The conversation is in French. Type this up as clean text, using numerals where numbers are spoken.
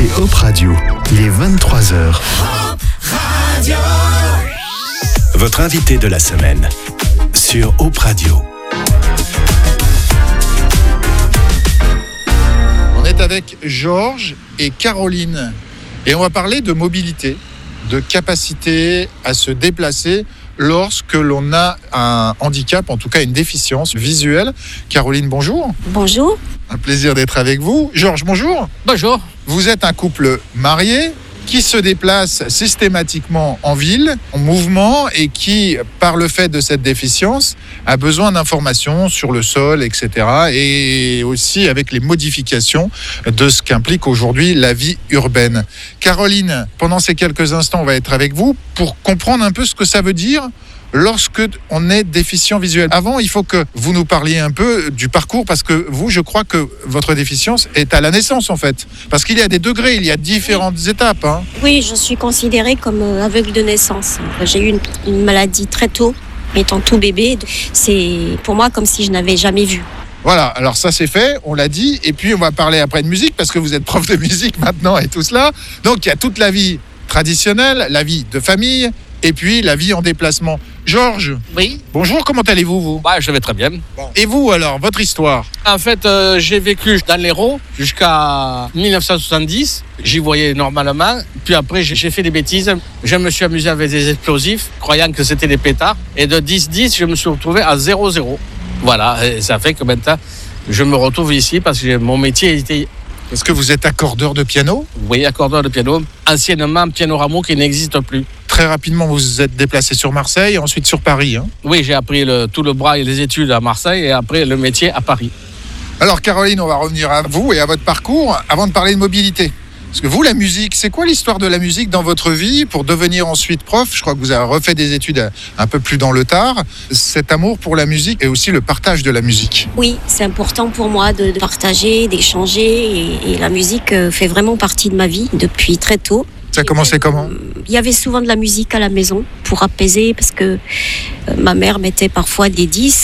écoutez Hop Radio, il est 23h. Votre invité de la semaine sur Hop Radio. On est avec Georges et Caroline et on va parler de mobilité, de capacité à se déplacer lorsque l'on a un handicap, en tout cas une déficience visuelle. Caroline, bonjour. Bonjour. Un plaisir d'être avec vous. Georges, bonjour. Bonjour. Vous êtes un couple marié qui se déplace systématiquement en ville, en mouvement, et qui, par le fait de cette déficience, a besoin d'informations sur le sol, etc. Et aussi avec les modifications de ce qu'implique aujourd'hui la vie urbaine. Caroline, pendant ces quelques instants, on va être avec vous pour comprendre un peu ce que ça veut dire lorsque on est déficient visuel. Avant, il faut que vous nous parliez un peu du parcours, parce que vous, je crois que votre déficience est à la naissance, en fait. Parce qu'il y a des degrés, il y a différentes étapes. Hein. Oui, je suis considérée comme aveugle de naissance. J'ai eu une maladie très tôt, étant tout bébé. C'est pour moi comme si je n'avais jamais vu. Voilà, alors ça c'est fait, on l'a dit. Et puis on va parler après de musique, parce que vous êtes prof de musique maintenant et tout cela. Donc il y a toute la vie traditionnelle, la vie de famille, et puis la vie en déplacement. Georges. Oui. Bonjour, comment allez-vous, vous ? Je vais très bien. Bon. Et vous, alors, votre histoire ? En fait, j'ai vécu dans l'Hérault jusqu'à 1970. J'y voyais normalement. Puis après, j'ai fait des bêtises. Je me suis amusé avec des explosifs, croyant que c'était des pétards. Et de 10-10, je me suis retrouvé à 0-0. Voilà, et ça fait que maintenant, je me retrouve ici parce que mon métier était... Est-ce que vous êtes accordeur de piano ? Oui, accordeur de piano. Anciennement, piano rameau qui n'existe plus. Très rapidement, vous vous êtes déplacé sur Marseille, ensuite sur Paris. Hein. Oui, j'ai appris tout le bras et les études à Marseille et après le métier à Paris. Alors Caroline, on va revenir à vous et à votre parcours avant de parler de mobilité. Parce que vous, la musique, c'est quoi l'histoire de la musique dans votre vie pour devenir ensuite prof ? Je crois que vous avez refait des études un peu plus dans le tard. Cet amour pour la musique et aussi le partage de la musique. Oui, c'est important pour moi de partager, d'échanger. Et la musique fait vraiment partie de ma vie depuis très tôt. Ça a commencé comment ? Il y avait souvent de la musique à la maison pour apaiser, parce que ma mère mettait parfois des disques